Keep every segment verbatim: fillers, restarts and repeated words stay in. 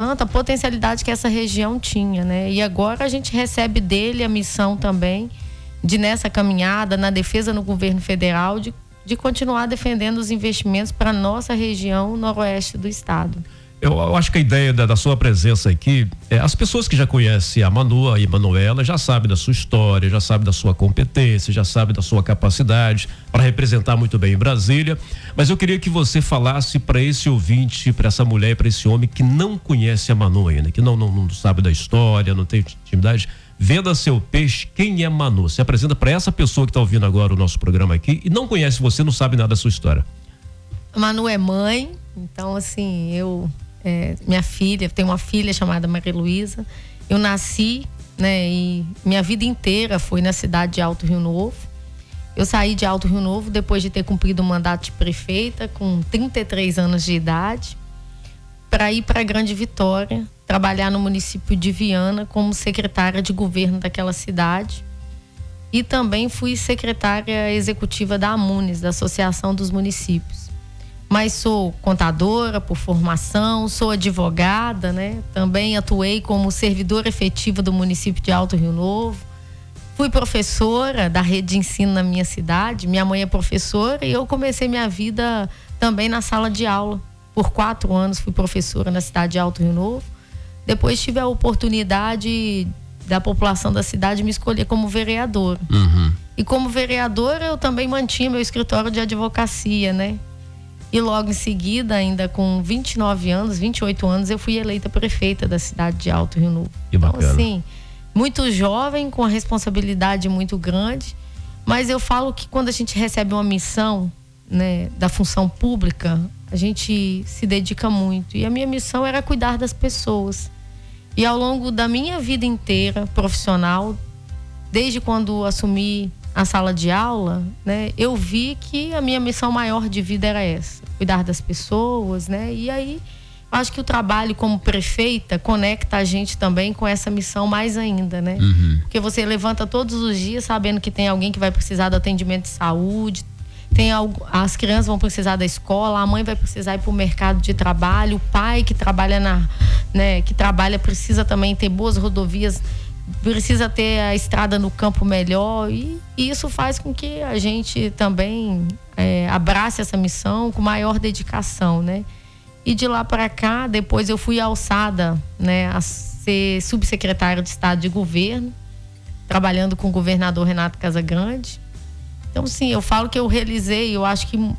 Santo, a potencialidade que essa região tinha, né? E agora a gente recebe dele a missão também de, nessa caminhada, na defesa no governo federal, de, de continuar defendendo os investimentos para a nossa região noroeste do estado. Eu, eu acho que a ideia da, da sua presença aqui, é, as pessoas que já conhecem a Manu, a Emanuela, já sabem da sua história, já sabem da sua competência, já sabem da sua capacidade para representar muito bem em Brasília. Mas eu queria que você falasse para esse ouvinte, para essa mulher, para esse homem que não conhece a Manu ainda, que não, não, não sabe da história, não tem intimidade. Venda seu peixe, quem é Manu? Se apresenta para essa pessoa que está ouvindo agora o nosso programa aqui e não conhece você, não sabe nada da sua história. A Manu é mãe, então assim, eu... É, minha filha, tenho uma filha chamada Maria Luísa. Eu nasci, né, e minha vida inteira foi na cidade de Alto Rio Novo. Eu saí de Alto Rio Novo depois de ter cumprido o mandato de prefeita com trinta e três anos de idade, para ir para Grande Vitória, trabalhar no município de Viana como secretária de governo daquela cidade. E também fui secretária executiva da AMUNES, da Associação dos Municípios. Mas sou contadora por formação, sou advogada, né? Também atuei como servidora efetiva do município de Alto Rio Novo. Fui professora da rede de ensino na minha cidade. Minha mãe é professora e eu comecei minha vida também na sala de aula. Por quatro anos fui professora na cidade de Alto Rio Novo. Depois tive a oportunidade da população da cidade me escolher como vereadora. Uhum. E como vereadora eu também mantinha meu escritório de advocacia, né? E logo em seguida, ainda com vinte e nove anos, vinte e oito anos, eu fui eleita prefeita da cidade de Alto Rio Novo. Que bacana. Então, assim, muito jovem, com a responsabilidade muito grande. Mas eu falo que quando a gente recebe uma missão, né, da função pública, a gente se dedica muito. E a minha missão era cuidar das pessoas. E ao longo da minha vida inteira profissional, desde quando assumi a sala de aula, né, eu vi que a minha missão maior de vida era essa, cuidar das pessoas, né? E aí, acho que o trabalho como prefeita conecta a gente também com essa missão mais ainda, né? Uhum. Porque você levanta todos os dias sabendo que tem alguém que vai precisar do atendimento de saúde, tem algo, as crianças vão precisar da escola, a mãe vai precisar ir para o mercado de trabalho, o pai que trabalha na, né, que trabalha precisa também ter boas rodovias, precisa ter a estrada no campo melhor, e, e isso faz com que a gente também é, abrace essa missão com maior dedicação, né? E de lá para cá, depois eu fui alçada, né, a ser subsecretária de Estado de Governo, trabalhando com o governador Renato Casagrande. Então, sim, eu falo que eu realizei, eu acho que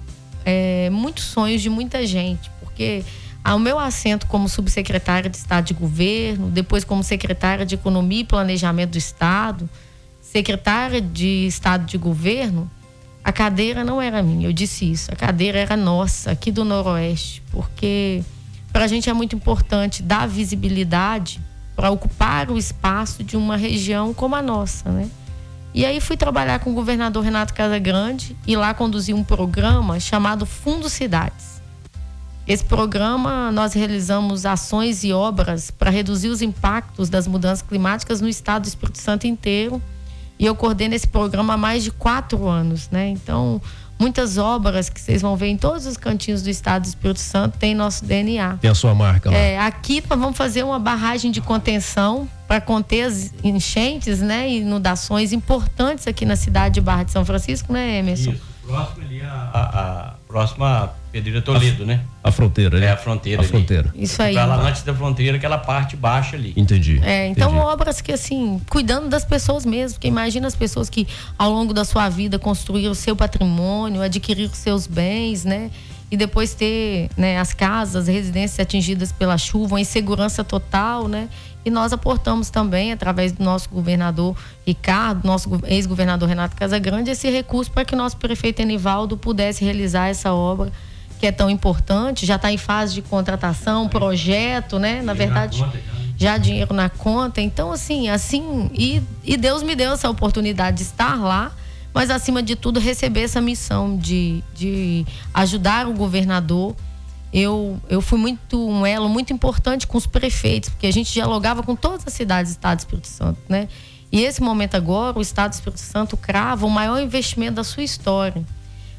é, muitos sonhos de muita gente, porque ao meu assento como subsecretária de Estado de Governo, depois como secretária de Economia e Planejamento do Estado, secretária de Estado de Governo, a cadeira não era minha, eu disse isso, a cadeira era nossa, aqui do Noroeste, porque para a gente é muito importante dar visibilidade para ocupar o espaço de uma região como a nossa, né? E aí fui trabalhar com o governador Renato Casagrande e lá conduzi um programa chamado Fundo Cidades. Esse programa, nós realizamos ações e obras para reduzir os impactos das mudanças climáticas no estado do Espírito Santo inteiro. E eu coordeno esse programa há mais de quatro anos, né? Então, muitas obras que vocês vão ver em todos os cantinhos do estado do Espírito Santo tem nosso D N A. Tem a sua marca lá. É, aqui nós vamos fazer uma barragem de contenção para conter as enchentes, né? E inundações importantes aqui na cidade de Barra de São Francisco, né, Emerson? Isso, próximo ali a, a, a próxima Pedreira Toledo, a, né? A fronteira, né? É a fronteira. A ali. fronteira. Isso aí. Vai lá antes da fronteira, aquela parte baixa ali. Entendi. É, então Entendi. obras que assim, cuidando das pessoas mesmo, porque imagina as pessoas que ao longo da sua vida construíram o seu patrimônio, adquiriram seus bens, né? E depois ter, né, as casas, residências atingidas pela chuva, uma insegurança total, né? E nós aportamos também, através do nosso governador Ricardo, nosso ex-governador Renato Casagrande, esse recurso para que o nosso prefeito Enivaldo pudesse realizar essa obra que é tão importante, já está em fase de contratação, projeto, né? Na verdade, já dinheiro na conta. Então, assim, assim, e, e Deus me deu essa oportunidade de estar lá, mas acima de tudo receber essa missão de, de ajudar o governador. Eu, eu fui muito um elo muito importante com os prefeitos, porque a gente dialogava com todas as cidades do estado do Espírito Santo, né? E esse momento agora, o estado do Espírito Santo crava o maior investimento da sua história.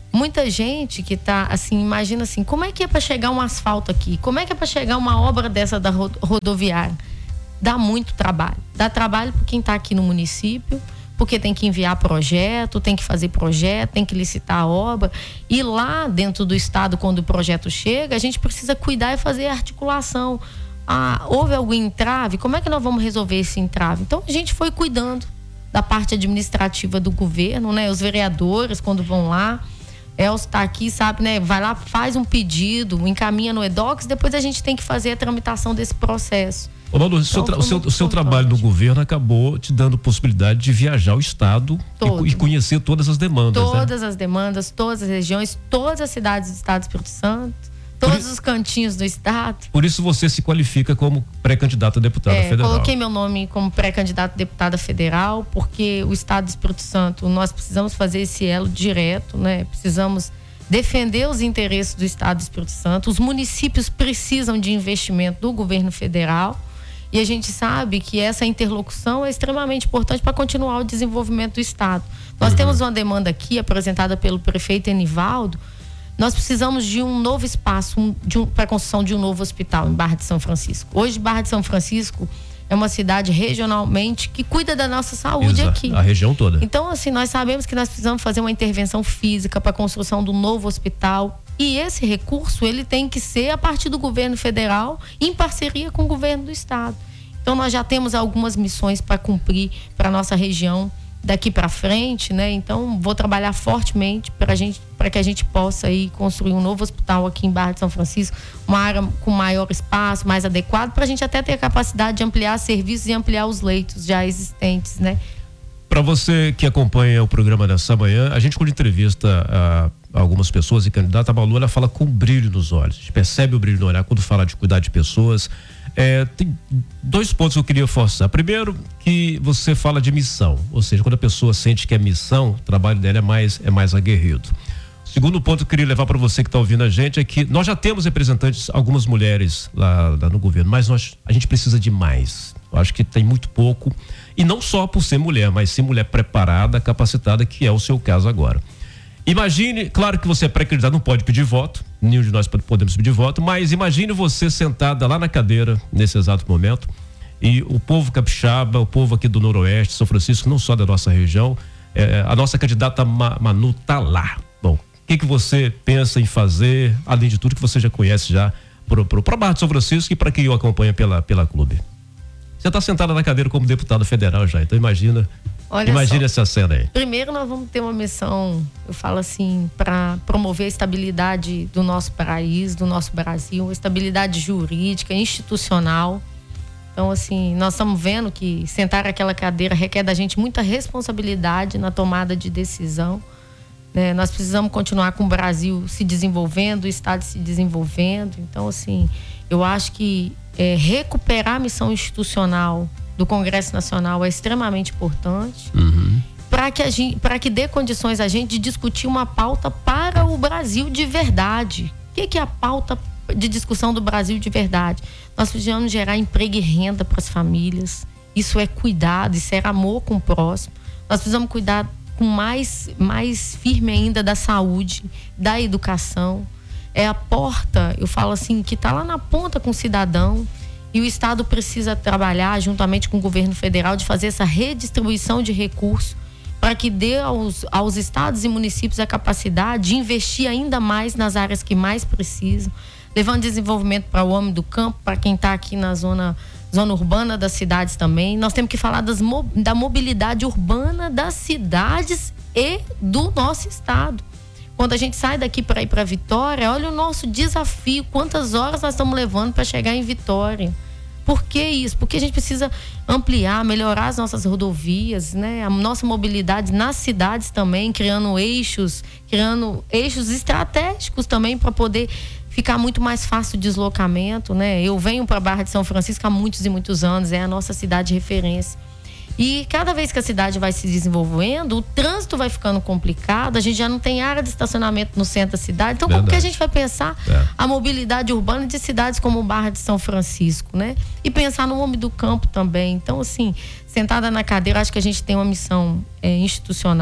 muita gente que tá assim, imagina assim, como é que é para chegar um asfalto aqui? Como é que é para chegar uma obra dessa da rodoviária? Dá muito trabalho. Dá trabalho para quem está aqui no município, porque tem que enviar projeto, tem que fazer projeto, tem que licitar a obra. E lá dentro do estado, quando o projeto chega, a gente precisa cuidar e fazer a articulação. Ah, houve algum entrave? Como é que nós vamos resolver esse entrave? Então a gente foi cuidando da parte administrativa do governo, né? Os vereadores, quando vão lá, Elcio está aqui, sabe, né? Vai lá, faz um pedido, encaminha no edocs, depois a gente tem que fazer a tramitação desse processo. Ô, Malu, o seu, tra- o seu, o seu trabalho no governo acabou te dando possibilidade de viajar ao estado e, e conhecer todas as demandas. Todas né? as demandas, todas as regiões, todas as cidades do estado do Espírito Santo, todos os cantinhos do estado. Por isso você se qualifica como pré-candidata a deputada é, federal. Coloquei meu nome como pré-candidata a deputada federal, porque o estado do Espírito Santo, nós precisamos fazer esse elo direto, né? Precisamos defender os interesses do estado do Espírito Santo. Os municípios precisam de investimento do governo federal. E a gente sabe que essa interlocução é extremamente importante para continuar o desenvolvimento do estado. Nós uhum. temos uma demanda aqui apresentada pelo prefeito Enivaldo. Nós precisamos de um novo espaço um, um, para a construção de um novo hospital em Barra de São Francisco. Hoje, Barra de São Francisco é uma cidade regionalmente que cuida da nossa saúde. Exato, aqui. A região toda. Então, assim, nós sabemos que nós precisamos fazer uma intervenção física para a construção do novo hospital. E esse recurso, ele tem que ser a partir do governo federal, em parceria com o governo do estado. Então, nós já temos algumas missões para cumprir para a nossa região daqui para frente, né? Então, vou trabalhar fortemente para gente, para que a gente possa aí construir um novo hospital aqui em Barra de São Francisco, uma área com maior espaço, mais adequado, para a gente até ter a capacidade de ampliar serviços e ampliar os leitos já existentes, né? Para você que acompanha o programa dessa manhã, a gente quando entrevista a algumas pessoas e candidata, a Malu, ela fala com brilho nos olhos. A gente percebe o brilho no olhar quando fala de cuidar de pessoas. É, tem dois pontos que eu queria forçar. Primeiro, que você fala de missão, ou seja, quando a pessoa sente que é missão, o trabalho dela é mais, é mais aguerrido. Segundo ponto que eu queria levar para você que está ouvindo a gente é que nós já temos representantes, algumas mulheres lá, lá no governo, mas nós, a gente precisa de mais. Eu acho que tem muito pouco, e não só por ser mulher, mas ser mulher preparada, capacitada, que é o seu caso agora. Imagine, claro que você é pré-candidato, não pode pedir voto, nenhum de nós podemos pedir voto, mas imagine você sentada lá na cadeira, nesse exato momento, e o povo capixaba, o povo aqui do Noroeste, São Francisco, não só da nossa região, é, a nossa candidata Manu tá lá. Bom, o que que você pensa em fazer, além de tudo que você já conhece já, pro, pro, pro Barra de São Francisco e para quem o acompanha pela, pela clube? Você está sentada na cadeira como deputada federal já, então imagina... Olha Imagina só, essa cena aí. Primeiro nós vamos ter uma missão, eu falo assim, para promover a estabilidade do nosso país, do nosso Brasil, estabilidade jurídica, institucional. Então, assim, nós estamos vendo que sentar naquela cadeira requer da gente muita responsabilidade na tomada de decisão. Né? Nós precisamos continuar com o Brasil se desenvolvendo, o Estado se desenvolvendo. Então, assim, eu acho que é, recuperar a missão institucional do Congresso Nacional é extremamente importante, uhum. para que, a gente, para que dê condições a gente de discutir uma pauta para o Brasil de verdade. O que, que é a pauta de discussão do Brasil de verdade? Nós precisamos gerar emprego e renda para as famílias. Isso é cuidado, isso é amor com o próximo. Nós precisamos cuidar com mais, mais firme ainda da saúde, da educação. É a porta, eu falo assim, que está lá na ponta com o cidadão. E o Estado precisa trabalhar juntamente com o governo federal de fazer essa redistribuição de recursos para que dê aos, aos estados e municípios a capacidade de investir ainda mais nas áreas que mais precisam, levando desenvolvimento para o homem do campo, para quem está aqui na zona, zona urbana das cidades também. Nós temos que falar das, da mobilidade urbana das cidades e do nosso estado. Quando a gente sai daqui para ir para Vitória, olha o nosso desafio, quantas horas nós estamos levando para chegar em Vitória. Por que isso? Porque a gente precisa ampliar, melhorar as nossas rodovias, né? A nossa mobilidade nas cidades também, criando eixos, criando eixos estratégicos também para poder ficar muito mais fácil o deslocamento, né? Eu venho para Barra de São Francisco há muitos e muitos anos, é a nossa cidade de referência. E cada vez que a cidade vai se desenvolvendo, o trânsito vai ficando complicado, a gente já não tem área de estacionamento no centro da cidade. Então, Verdade. Como que a gente vai pensar é. a mobilidade urbana de cidades como Barra de São Francisco, né? E pensar no homem do campo também. Então, assim, sentada na cadeira, acho que a gente tem uma missão é, institucional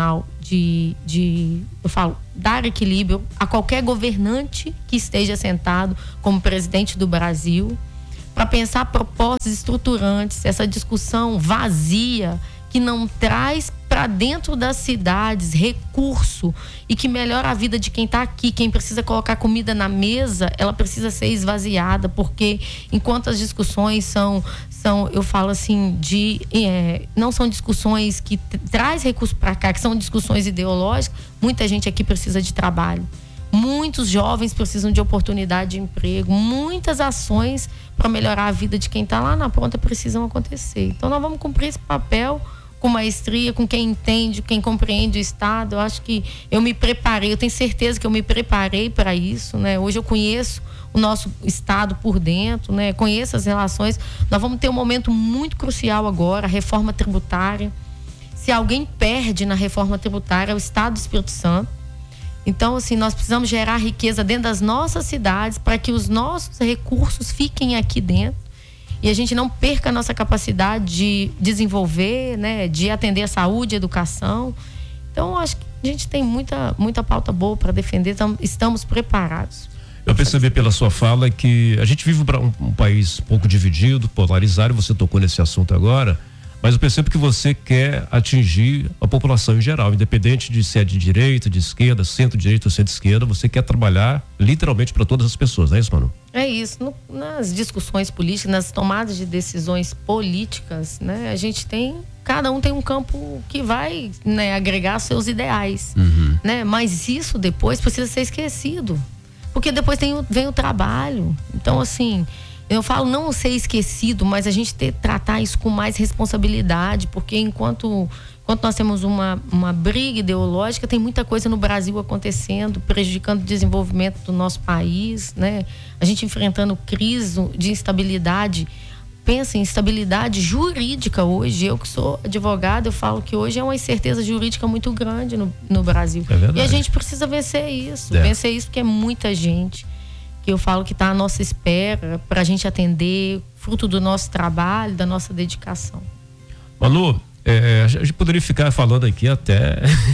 de, de, eu falo, dar equilíbrio a qualquer governante que esteja sentado como presidente do Brasil, para pensar propostas estruturantes, essa discussão vazia que não traz para dentro das cidades recurso e que melhora a vida de quem está aqui. Quem precisa colocar comida na mesa, ela precisa ser esvaziada, porque enquanto as discussões são, são eu falo assim, de é, não são discussões que t- traz recurso para cá, que são discussões ideológicas, muita gente aqui precisa de trabalho. Muitos jovens precisam de oportunidade de emprego, muitas ações para melhorar a vida de quem está lá na ponta precisam acontecer. Então nós vamos cumprir esse papel com maestria, com quem entende, quem compreende o Estado. Eu acho que eu me preparei, eu tenho certeza que eu me preparei para isso, né? Hoje eu conheço o nosso Estado por dentro, né? Conheço as relações. Nós vamos ter um momento muito crucial agora, a reforma tributária. Se alguém perde na reforma tributária, é o Estado do Espírito Santo. Então, assim, nós precisamos gerar riqueza dentro das nossas cidades para que os nossos recursos fiquem aqui dentro e a gente não perca a nossa capacidade de desenvolver, né, de atender a saúde, a educação. Então, acho que a gente tem muita, muita pauta boa para defender, estamos preparados. Eu percebi pela sua fala que a gente vive um, um país pouco dividido, polarizado, você tocou nesse assunto agora, mas eu percebo que você quer atingir a população em geral, independente de se é de direita, de esquerda, centro-direita ou centro-esquerda, você quer trabalhar literalmente para todas as pessoas, não é isso, Manu? É isso. No, nas discussões políticas, nas tomadas de decisões políticas, né, a gente tem, cada um tem um campo que vai, né, agregar seus ideais, uhum. né, mas isso depois precisa ser esquecido, porque depois tem o, vem o trabalho. Então, assim, eu falo não ser esquecido, mas a gente ter, tratar isso com mais responsabilidade, porque enquanto, enquanto nós temos uma, uma briga ideológica, tem muita coisa no Brasil acontecendo, prejudicando o desenvolvimento do nosso país, né? A gente enfrentando crise de instabilidade. Pensa em instabilidade jurídica hoje. Eu que sou advogada, eu falo que hoje é uma incerteza jurídica muito grande no, no Brasil. É verdade. E a gente precisa vencer isso. É. Vencer isso porque é muita gente. Eu falo que está à nossa espera para a gente atender, fruto do nosso trabalho, da nossa dedicação. Manu, é, a gente poderia ficar falando aqui até,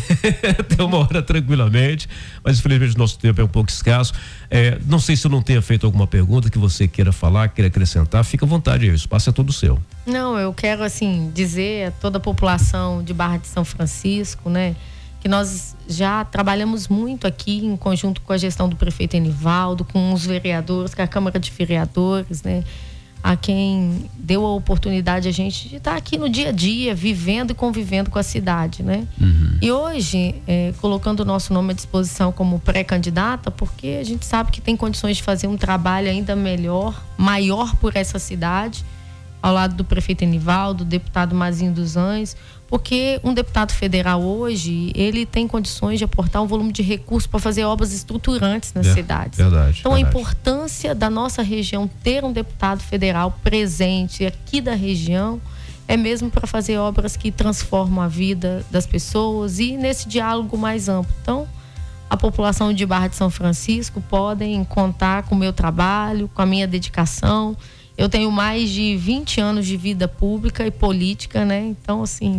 até uma hora tranquilamente, mas infelizmente o nosso tempo é um pouco escasso. É, não sei se eu não tenha feito alguma pergunta que você queira falar, queira acrescentar, fica à vontade aí, o espaço é todo seu. Não, eu quero assim dizer a toda a população de Barra de São Francisco, né, que nós já trabalhamos muito aqui em conjunto com a gestão do prefeito Enivaldo, com os vereadores, com a Câmara de Vereadores, né? A quem deu a oportunidade a gente de estar aqui no dia a dia, vivendo e convivendo com a cidade, né? Uhum. E hoje, é, colocando o nosso nome à disposição como pré-candidata, porque a gente sabe que tem condições de fazer um trabalho ainda melhor, maior por essa cidade, ao lado do prefeito Enivaldo, do deputado Mazinho dos Anjos, porque um deputado federal hoje, ele tem condições de aportar um volume de recursos para fazer obras estruturantes nas é, cidades. Verdade, então, verdade. A importância da nossa região ter um deputado federal presente aqui da região é mesmo para fazer obras que transformam a vida das pessoas e nesse diálogo mais amplo. Então, a população de Barra de São Francisco podem contar com o meu trabalho, com a minha dedicação. Eu tenho mais de vinte anos de vida pública e política, né? Então, assim,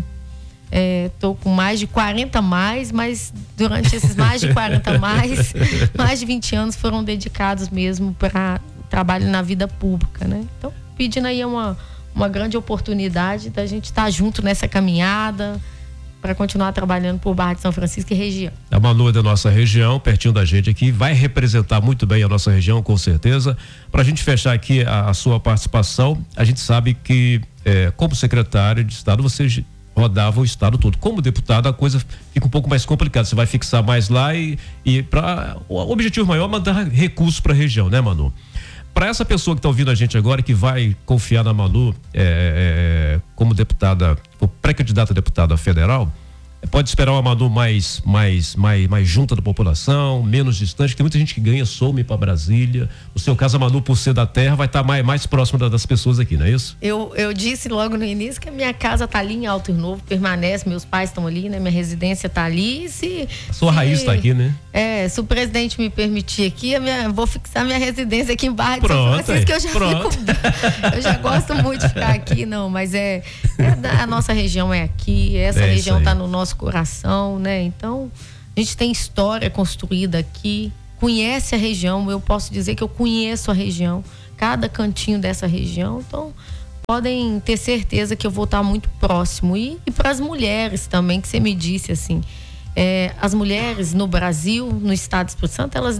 estou é, com mais de quarenta mais, mas durante esses mais de quarenta mais, mais de vinte anos foram dedicados mesmo para trabalho na vida pública, né? Então, pedindo aí uma, uma grande oportunidade da gente estar junto nessa caminhada para continuar trabalhando por Barra de São Francisco e região. A Manu é da nossa região, pertinho da gente aqui, vai representar muito bem a nossa região, com certeza. Para a gente fechar aqui a, a sua participação, a gente sabe que, é, como secretário de Estado, você rodava o Estado todo. Como deputado, a coisa fica um pouco mais complicada. Você vai fixar mais lá e, e para o objetivo maior é mandar recursos para a região, né, Manu? Para essa pessoa que está ouvindo a gente agora, que vai confiar na Manu é, é, como deputada, como pré-candidata a deputada federal, pode esperar uma Manu mais, mais, mais, mais junta da população, menos distante. Tem muita gente que ganha, some para Brasília. No seu caso, a Manu, por ser da terra, vai estar tá mais, mais próxima das pessoas aqui, não é isso? Eu, eu disse logo no início que a minha casa está ali em Alto Novo, permanece, meus pais estão ali, né? Minha residência está ali. Se, a sua se, raiz está aqui, né? É, se o presidente me permitir aqui, eu minha, vou fixar minha residência aqui em Barra de Pronto, São Francisco, que eu já pronto. fico. Eu já gosto muito de ficar aqui, não, mas é. É, a nossa região é aqui, essa é região está no nosso coração, né? Então, a gente tem história construída aqui, conhece a região, eu posso dizer que eu conheço a região, cada cantinho dessa região, então podem ter certeza que eu vou estar muito próximo. E, e para as mulheres também, que você me disse assim, é, as mulheres no Brasil, no estado do Espírito Santo, elas